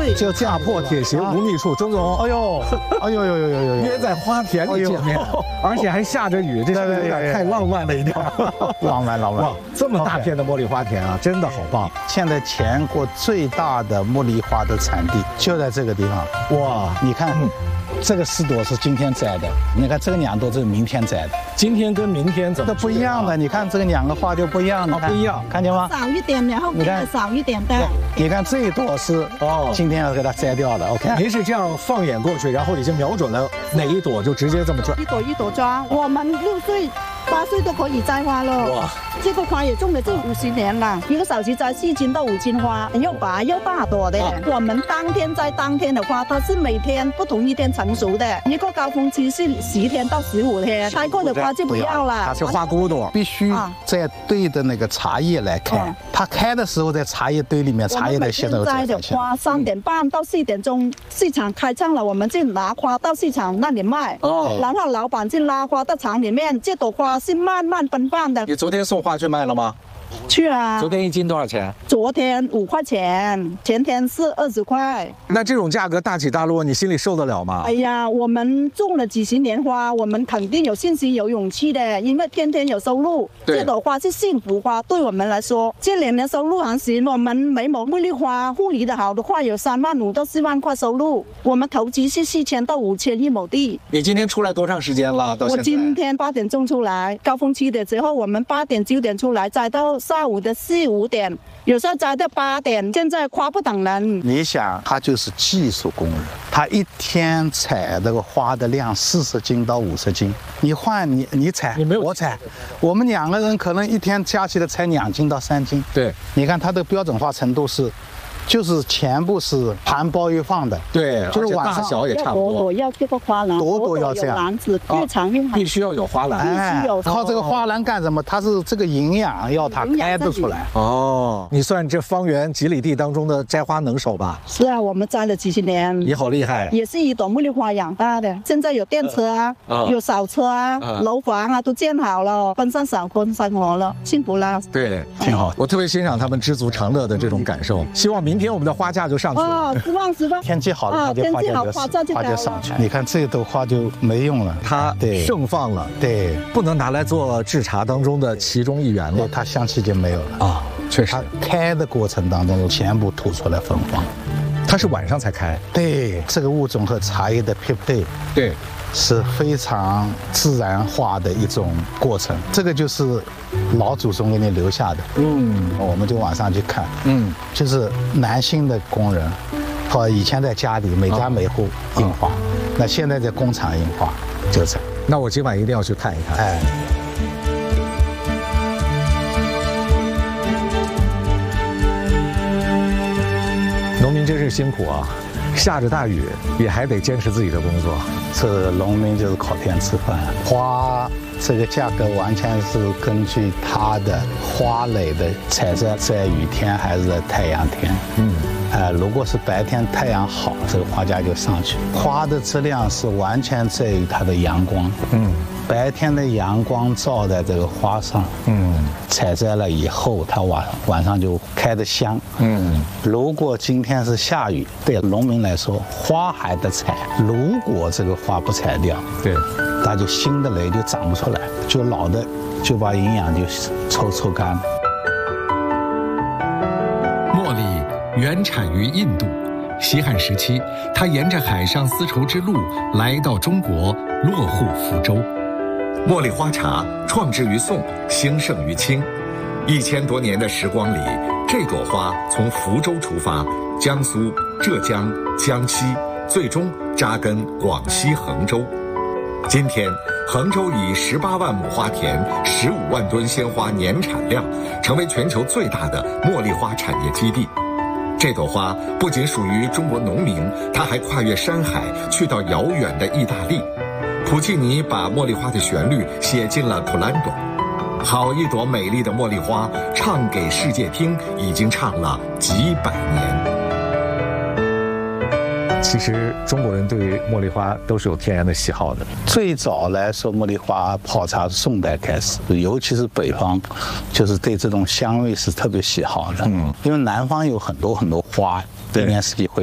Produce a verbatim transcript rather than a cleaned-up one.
对， 就架破铁鞋无觅处。钟总， 哎呦，哎呦呦呦呦呦呦， 约在花田里见面，而且还下着雨，这是有点太浪漫了一点。 浪漫浪漫！ 哇，这么大片的茉莉花田啊，真的好棒！ 现在全国最大的茉莉花的产地就在这个地方。哇，你看。这个四朵是今天摘的，你看这个两朵是明天摘的。 今天跟明天怎么都不一样的？你看这个两个花就不一样的， 不一样， 看见吗？ 少一点，然后你看少一点的。 你看这一朵是哦，今天要给它摘掉的。OK， 您是这样放眼过去，然后已经瞄准了哪一朵，就直接这么抓？ 一朵一朵抓。我们六岁、八岁都可以摘花了。哇，这个花也种了这五十年了，一个小时摘四斤到五斤花，又白又大朵的。我们当天摘当天的花，它是每天不同一天成熟的，一个高峰期是十天到十五天，开过的花就不要了。 它是花骨朵，必须在对的那个茶叶来开。它开的时候在茶叶堆里面，茶叶的线都摘的花三点半到四点钟市场开唱了，我们就拿花到市场那里卖。哦，然后老板就拉花到厂里面，这朵花是慢慢奔放的。 你昨天送花去卖了吗？ 去啊！ 昨天一斤多少钱？ 昨天五块钱，前天是二十块。 那这种价格大起大落，你心里受得了吗？ 哎呀，我们种了几十年花，我们肯定有信心、有勇气的，因为天天有收入。这朵花是幸福花，对我们来说，这两年收入还行。我们每亩茉莉花护理的好的话，有三万五到四万块收入。我们投资是四千到五千一亩地。 你今天出来多长时间了？到现在？ 我今天八点钟出来，高峰期的时候我们八点九点出来，摘到下午的四五点，有时候摘到八点。现在花不等人。 你想，他就是技术工人，他一天采这个花的量四十斤到五十斤。你换你你采， 你没有我采，我们两个人可能一天加起来才两斤到三斤。 对， 你看它的标准化程度是。就是全部是含苞欲放的， 对， 就是晚上大小也差不多。 朵朵要这个花篮， 朵朵要这样， 篮子越长越好， 必须要有花篮。 哎，靠这个花篮干什么？它是这个营养要它开得出来。 哦，你算这方圆几里地当中的摘花能手吧？ 是啊，我们摘了几十年。 你好厉害！ 也是以朵茉莉花养大的。现在有电车啊，呃、有扫车啊，呃、楼房啊都建好了，分散散婚生活了，幸福了。 对， 挺好。 我特别欣赏他们知足常乐的这种感受。希望明天我们的花价就上去了。 哦，十万十万。 天气好了，它就花价就花就上去。你看这朵花就没用了， 它盛放了， 对， 不能拿来做制茶当中的其中一员了， 它香气就没有了啊。确实， 它开的过程当中全部吐出来芬芳。 它是晚上才开。 对，这个物种和茶叶的匹配， 对， 是非常自然化的一种过程。这个就是老祖宗给你留下的。嗯，我们就晚上去看。嗯，就是男性的工人，和以前在家里每家每户印花，那现在在工厂印花，就这样。 那我今晚一定要去看一看。哎。农民真是辛苦啊，下着大雨也还得坚持自己的工作。 这农民就是靠天吃饭。花这个价格完全是根据它的花蕾的采摘在雨天还是在太阳天。嗯，呃，如果是白天太阳好，这个花价就上去。花的质量是完全在于它的阳光。嗯。白天的阳光照在这个花上，嗯，采摘了以后，它晚晚上就开得香，嗯。如果今天是下雨，对农民来说，花还得采。如果这个花不采掉， 对， 它就新的蕾就长不出来，就老的就把营养就抽抽干了。 茉莉原产于印度，西汉时期，它沿着海上丝绸之路来到中国，落户福州。茉莉花茶创制于宋，兴盛于清。一千多年的时光里，这朵花从福州出发，江苏、浙江、江西，最终扎根广西衡州。今天，衡州以十八万亩花田、十五万吨鲜花年产量，成为全球最大的茉莉花产业基地。这朵花不仅属于中国农民，它还跨越山海，去到遥远的意大利。普契尼把茉莉花的旋律写进了图兰朵。好一朵美丽的茉莉花，唱给世界听，已经唱了几百年。 其实中国人对于茉莉花都是有天然的喜好的。 最早来说，茉莉花泡茶是宋代开始，尤其是北方，就是对这种香味是特别喜好的。嗯，因为南方有很多很多花，一年四季会